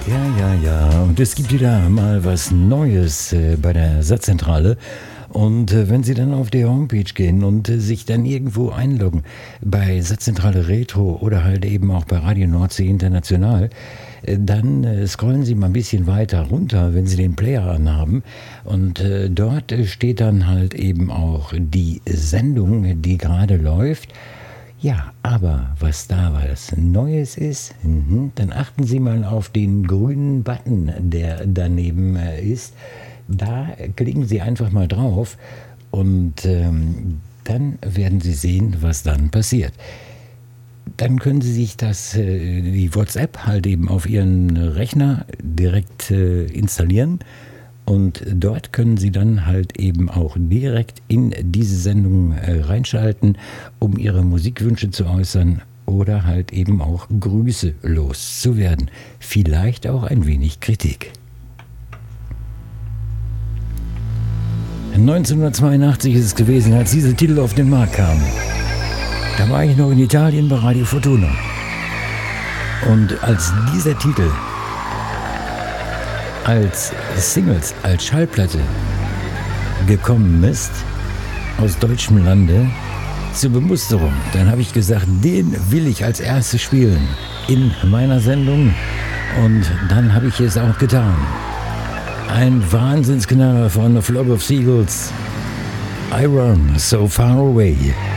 Ja. Und es gibt wieder mal was Neues bei der Satzzentrale. Und wenn Sie dann auf die Homepage gehen und sich dann irgendwo einloggen, bei Satzzentrale Retro oder halt eben auch bei Radio Nordsee International, dann scrollen Sie mal ein bisschen weiter runter, wenn Sie den Player anhaben. Und dort steht dann halt eben auch die Sendung, die gerade läuft. Ja, aber was da was Neues ist, dann achten Sie mal auf den grünen Button, der daneben ist. Da klicken Sie einfach mal drauf und dann werden Sie sehen, was dann passiert. Dann können Sie sich die WhatsApp halt eben auf Ihren Rechner direkt installieren und dort können Sie dann halt eben auch direkt in diese Sendung reinschalten, um Ihre Musikwünsche zu äußern oder halt eben auch Grüße loszuwerden. Vielleicht auch ein wenig Kritik. 1982 ist es gewesen, als dieser Titel auf den Markt kam. Da war ich noch in Italien bei Radio Fortuna. Und als dieser Titel als Singles, als Schallplatte gekommen ist, aus deutschem Lande, zur Bemusterung, dann habe ich gesagt, den will ich als erstes spielen in meiner Sendung. Und dann habe ich es auch getan. Ein Wahnsinnsknaller von The Flock of Seagulls. I Run So Far Away.